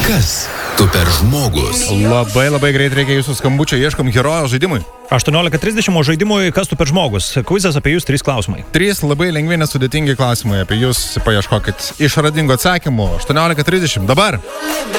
Kas tu per žmogus? Labai greit reikia jūsų skambučio, ieškom herojo žaidimui. 18:30 žaidimui Kas tu per žmogus? Kvizas apie jūs 3 klausimai. 3 labai lengvi nesudėtingi klausimai apie jūs, paieškokit išradingų atsakymų. 18:30 dabar.